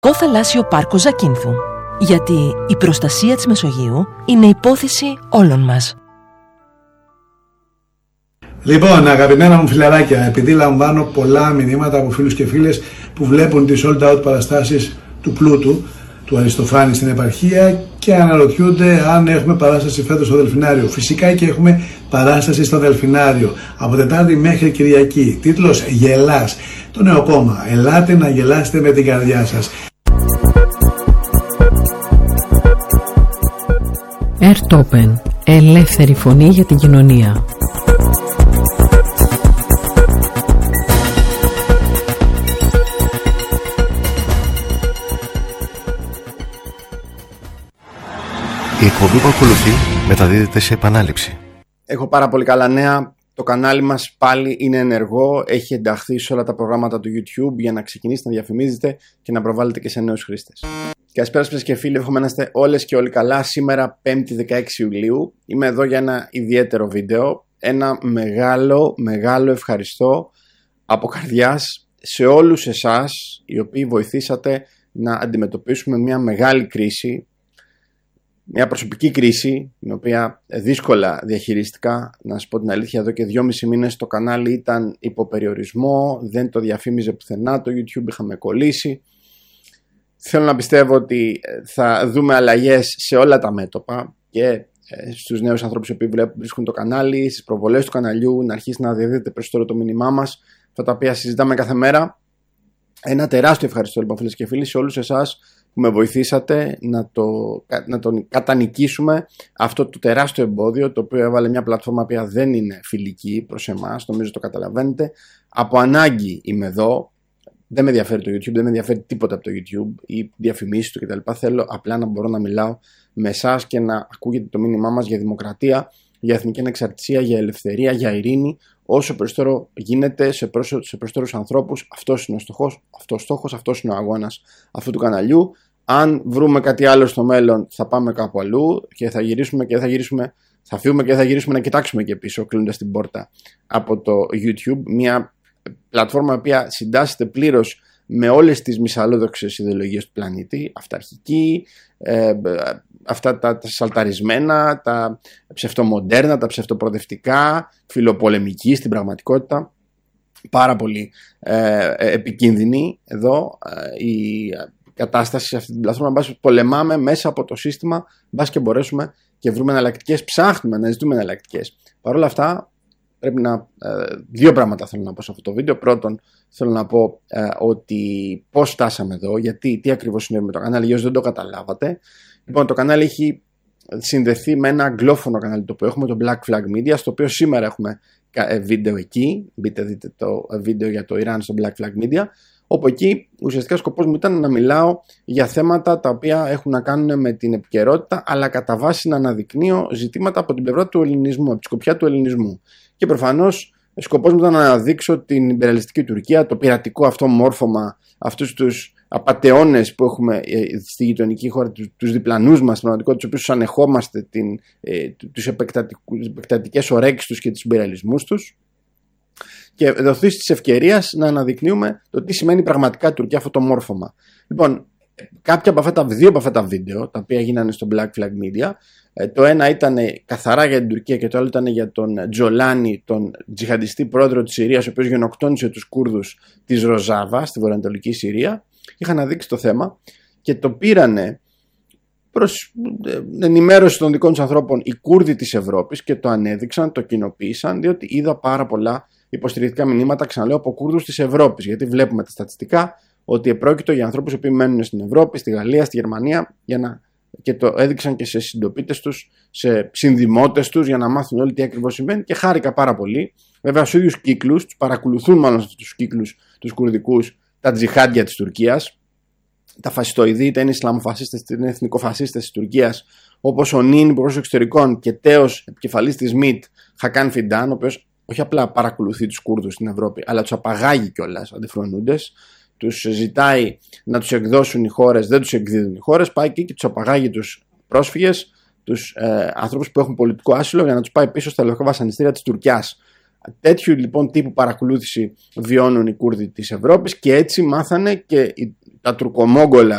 Θαλάσσιο πάρκο Ζακίνθου. Γιατί η προστασία της Μεσογείου είναι υπόθεση όλων μας. Λοιπόν, αγαπημένα μου φιλαράκια, επειδή λαμβάνω πολλά μηνύματα από φίλους και φίλες που βλέπουν τις sold out παραστάσεις του Πλούτου, του Αριστοφάνη στην επαρχία και αναρωτιούνται αν έχουμε παράσταση φέτος στο Δελφινάριο. Φυσικά και έχουμε παράσταση στο Δελφινάριο από Τετάρτη μέχρι Κυριακή. Τίτλος «Γελάς». Το νέο κόμμα. Ελάτε να γελάσετε με την καρδιά σας. Ερτόπεν. Ελεύθερη φωνή για την κοινωνία. Η εκπομπή που ακολουθεί μεταδίδεται σε επανάληψη. Έχω πάρα πολύ καλά νέα. Το κανάλι μας πάλι είναι ενεργό. Έχει ενταχθεί σε όλα τα προγράμματα του YouTube για να ξεκινήσετε να διαφημίζετε και να προβάλλετε και σε νέους χρήστες. Καλησπέρα σας και φίλοι, εύχομαι να είστε όλες και όλοι καλά. Σήμερα 5η 16 Ιουλίου είμαι εδώ για ένα ιδιαίτερο βίντεο. Ένα μεγάλο ευχαριστώ από καρδιάς σε όλους εσάς οι οποίοι βοηθήσατε να αντιμετωπίσουμε μια μεγάλη κρίση. Μια προσωπική κρίση, την οποία δύσκολα διαχειρίστηκα. Να σας πω την αλήθεια, εδώ και 2,5 μήνες το κανάλι ήταν υποπεριορισμό, δεν το διαφήμιζε πουθενά, το YouTube είχαμε κολλήσει. Θέλω να πιστεύω ότι θα δούμε αλλαγές σε όλα τα μέτωπα και στους νέους ανθρώπους που βρίσκουν το κανάλι, στις προβολές του καναλιού, να αρχίσει να διαδίδεται περισσότερο το μήνυμά μας, αυτά τα οποία συζητάμε κάθε μέρα. Ένα τεράστιο ευχαριστώ λοιπόν φίλες και φίλοι σε όλους εσάς που με βοηθήσατε να τον κατανικήσουμε αυτό το τεράστιο εμπόδιο, το οποίο έβαλε μια πλατφόρμα που δεν είναι φιλική προς εμάς, νομίζω το καταλαβαίνετε. Από ανάγκη είμαι εδώ, δεν με ενδιαφέρει το YouTube, δεν με ενδιαφέρει τίποτα από το YouTube ή διαφημίσεις του κτλ. Θέλω απλά να μπορώ να μιλάω με εσάς και να ακούγεται το μήνυμά μας για δημοκρατία, για εθνική ανεξαρτησία, για ελευθερία, για ειρήνη, όσο περισσότερο γίνεται σε περισσότερους ανθρώπους. Αυτός είναι ο στόχος, αυτός είναι ο αγώνας αυτού του καναλιού. Αν βρούμε κάτι άλλο στο μέλλον, θα πάμε κάπου αλλού και θα γυρίσουμε και θα φύγουμε και θα γυρίσουμε να κοιτάξουμε και πίσω, κλείνοντας την πόρτα από το YouTube. Μια πλατφόρμα η οποία συντάσσεται πλήρως με όλες τις μυσαλλόδοξες ιδεολογίες του πλανήτη, αυταρχική, αυτά τα σαλταρισμένα, τα ψευτομοντέρνα, τα ψευτοπροοδευτικά, φιλοπολεμική στην πραγματικότητα, πάρα πολύ επικίνδυνη εδώ η κατάσταση σε αυτή την πλατφόρμα. Μπας πολεμάμε μέσα από το σύστημα, μπας και μπορέσουμε και βρούμε εναλλακτικές, ψάχνουμε να ζητούμε εναλλακτικές. Παρ' όλα αυτά πρέπει δύο πράγματα θέλω να πω σε αυτό το βίντεο. Πρώτον, θέλω να πω ότι πώς φτάσαμε εδώ, τι ακριβώς συνέβη με το κανάλι, για όσους δεν το καταλάβατε. Λοιπόν, το κανάλι έχει συνδεθεί με ένα αγγλόφωνο κανάλι το οποίο έχουμε, το Black Flag Media, στο οποίο σήμερα έχουμε βίντεο εκεί. Μπείτε δείτε το βίντεο για το Ιράν στο Black Flag Media, όπου εκεί ουσιαστικά ο σκοπός μου ήταν να μιλάω για θέματα τα οποία έχουν να κάνουν με την επικαιρότητα, αλλά κατά βάση να αναδεικνύω ζητήματα από την πλευρά του ελληνισμού, από τη σκοπιά του ελληνισμού. Και προφανώς σκοπός μου ήταν να αναδείξω την ιμπεριαλιστική Τουρκία, το πειρατικό αυτό μόρφωμα, αυτούς τους απατεώνες που έχουμε στη γειτονική χώρα, τους διπλανούς μας, πραγματικότητα, τους οποίους ανεχόμαστε τις επεκτατικές ορέξεις τους και τους ιμπεριαλισμούς τους. Και δοθεί της ευκαιρίας να αναδεικνύουμε το τι σημαίνει πραγματικά Τουρκία αυτό το μόρφωμα. Λοιπόν, δύο από αυτά τα βίντεο, τα οποία γίνανε στο Black Flag Media, το ένα ήταν καθαρά για την Τουρκία και το άλλο ήταν για τον Τζολάνι, τον τζιχαντιστή πρόεδρο της Συρίας, ο οποίος γενοκτόνησε τους Κούρδους της Ροζάβα στη βορειοανατολική Συρία. Είχαν αναδείξει το θέμα και το πήρανε προς ενημέρωση των δικών τους ανθρώπων οι Κούρδοι της Ευρώπης και το ανέδειξαν, το κοινοποίησαν, διότι είδα πάρα πολλά υποστηρικτικά μηνύματα, ξαναλέω, από Κούρδους της Ευρώπης. Γιατί βλέπουμε τα στατιστικά ότι επρόκειτο για ανθρώπους που μένουν στην Ευρώπη, στη Γαλλία, στη Γερμανία, και το έδειξαν και σε συντοπίτες τους, σε συνδημότες τους, για να μάθουν όλοι τι ακριβώς συμβαίνει, και χάρηκα πάρα πολύ. Βέβαια, στους ίδιους κύκλους, τους παρακολουθούν μάλλον αυτούς τους κύκλους, τους κουρδικούς, τα τζιχάντια της Τουρκίας, τα φασιστοειδή, είτε είναι Ισλαμοφασίστες, είτε είναι εθνικοφασίστες της Τουρκίας, όπως ο νυν υπουργός εξωτερικών και τέος επικεφαλής της ΜΙΤ, Χακάν Φιντάν, ο οποίος όχι απλά παρακολουθεί τους Κούρδους στην Ευρώπη, αλλά τους απαγάγει κιόλας αντιφρονούντες. Τους ζητάει να τους εκδώσουν οι χώρες, δεν τους εκδίδουν οι χώρες, πάει εκεί και τους απαγάγει τους πρόσφυγες, τους ανθρώπους που έχουν πολιτικό άσυλο, για να τους πάει πίσω στα λευκά βασανιστήρια της Τουρκιάς. Τέτοιου λοιπόν τύπου παρακολούθηση βιώνουν οι Κούρδοι της Ευρώπης και έτσι μάθανε και τα τουρκομόγγολα